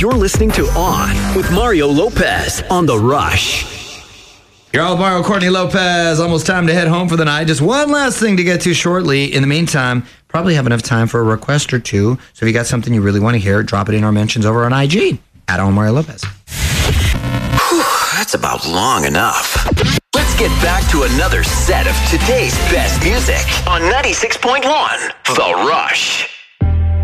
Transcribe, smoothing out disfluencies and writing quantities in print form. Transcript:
You're listening to On with Mario Lopez on The Rush. You're all Mario Courtney Lopez. Almost time to head home for the night. Just one last thing to get to shortly. In the meantime, probably have enough time for a request or two. So if you got something you really want to hear, drop it in our mentions over on IG at On Mario Lopez. Whew, that's about long enough. Let's get back to another set of today's best music on 96.1 The Rush.